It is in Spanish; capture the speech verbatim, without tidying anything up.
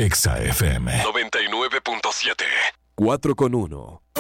Exa F M noventa y nueve punto siete. cuatro con uno.